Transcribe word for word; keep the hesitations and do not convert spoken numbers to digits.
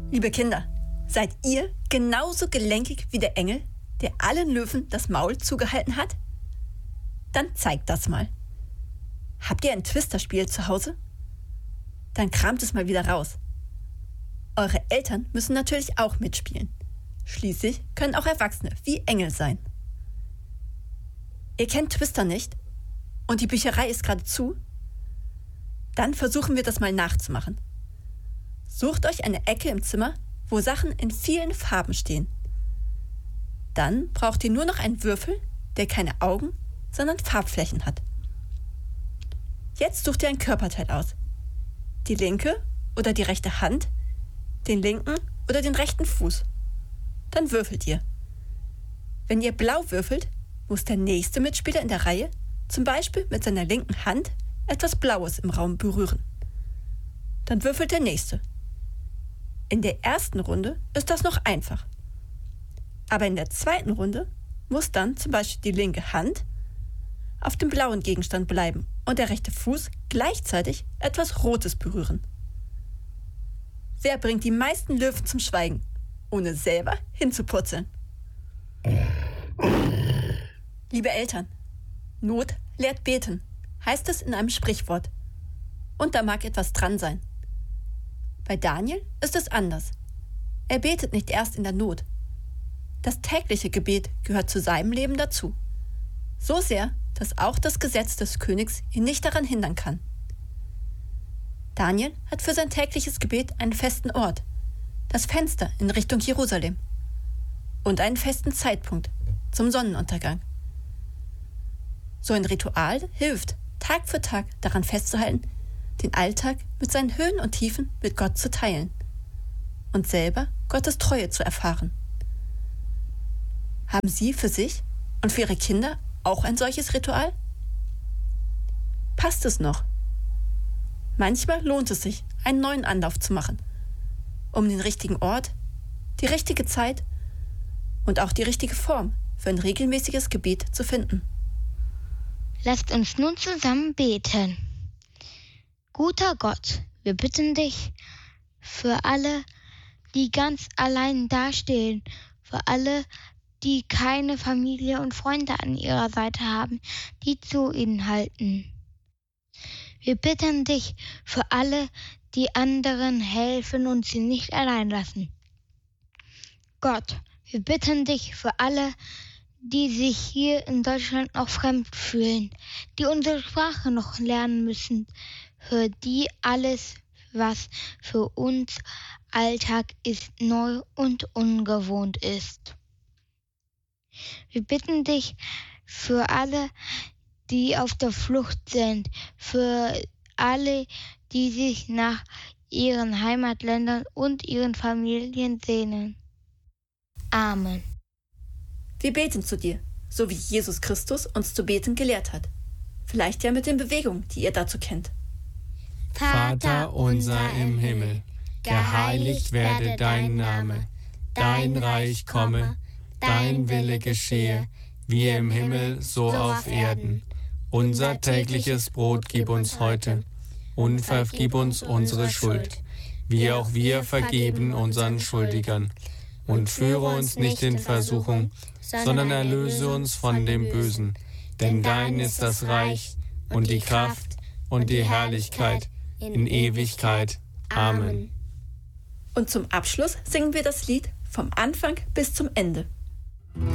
Liebe Kinder, seid ihr genauso gelenkig wie der Engel, der allen Löwen das Maul zugehalten hat? Dann zeigt das mal. Habt ihr ein Twister-Spiel zu Hause? Dann kramt es mal wieder raus. Eure Eltern müssen natürlich auch mitspielen. Schließlich können auch Erwachsene wie Engel sein. Ihr kennt Twister nicht und die Bücherei ist gerade zu? Dann versuchen wir das mal nachzumachen. Sucht euch eine Ecke im Zimmer, wo Sachen in vielen Farben stehen. Dann braucht ihr nur noch einen Würfel, der keine Augen, sondern Farbflächen hat. Jetzt sucht ihr ein Körperteil aus. Die linke oder die rechte Hand, den linken oder den rechten Fuß. Dann würfelt ihr. Wenn ihr blau würfelt, muss der nächste Mitspieler in der Reihe zum Beispiel mit seiner linken Hand etwas Blaues im Raum berühren. Dann würfelt der nächste. In der ersten Runde ist das noch einfach. Aber in der zweiten Runde muss dann zum Beispiel die linke Hand auf dem blauen Gegenstand bleiben und der rechte Fuß gleichzeitig etwas Rotes berühren. Wer bringt die meisten Löwen zum Schweigen, ohne selber hinzupurzeln? Liebe Eltern, Not lehrt beten, heißt es in einem Sprichwort. Und da mag etwas dran sein. Bei Daniel ist es anders. Er betet nicht erst in der Not. Das tägliche Gebet gehört zu seinem Leben dazu. So sehr, dass auch das Gesetz des Königs ihn nicht daran hindern kann. Daniel hat für sein tägliches Gebet einen festen Ort, das Fenster in Richtung Jerusalem, und einen festen Zeitpunkt zum Sonnenuntergang. So ein Ritual hilft, Tag für Tag daran festzuhalten, den Alltag mit seinen Höhen und Tiefen mit Gott zu teilen und selber Gottes Treue zu erfahren. Haben Sie für sich und für Ihre Kinder auch ein solches Ritual? Passt es noch? Manchmal lohnt es sich, einen neuen Anlauf zu machen, um den richtigen Ort, die richtige Zeit und auch die richtige Form für ein regelmäßiges Gebet zu finden. Lasst uns nun zusammen beten. Guter Gott, wir bitten dich für alle, die ganz allein dastehen, für alle, die keine Familie und Freunde an ihrer Seite haben, die zu ihnen halten. Wir bitten dich für alle, die anderen helfen und sie nicht allein lassen. Gott, wir bitten dich für alle, die sich hier in Deutschland noch fremd fühlen, die unsere Sprache noch lernen müssen, für die alles, was für uns Alltag ist, neu und ungewohnt ist. Wir bitten dich für alle, die auf der Flucht sind, für alle, die sich nach ihren Heimatländern und ihren Familien sehnen. Amen. Wir beten zu dir, so wie Jesus Christus uns zu beten gelehrt hat. Vielleicht ja mit den Bewegungen, die ihr dazu kennt. Vater unser im Himmel, geheiligt werde dein Name, dein Reich komme, dein Wille geschehe, wie im Himmel, so auf Erden. Unser tägliches Brot gib uns heute und vergib uns unsere Schuld, wie auch wir vergeben unseren Schuldigern. Und führe uns nicht in Versuchung, sondern erlöse uns von dem Bösen. Denn dein ist das Reich und die Kraft und die Herrlichkeit in Ewigkeit. Amen. Und zum Abschluss singen wir das Lied vom Anfang bis zum Ende.